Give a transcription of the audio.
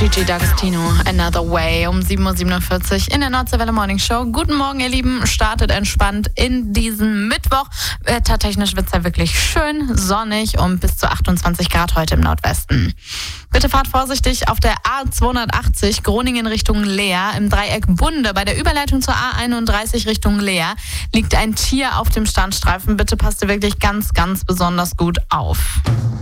Gigi D'Agostino, Another Way, um 7.47 Uhr in der Nordseewelle Morning Show. Guten Morgen, ihr Lieben. Startet entspannt in diesen Mittwoch. Wettertechnisch wird es ja wirklich schön, sonnig und bis zu 28 Grad heute im Nordwesten. Bitte fahrt vorsichtig auf der A280 Groningen Richtung Leer im Dreieck Bunde. Bei der Überleitung zur A31 Richtung Leer liegt ein Tier auf dem Standstreifen. Bitte passt ihr wirklich ganz, ganz besonders gut auf.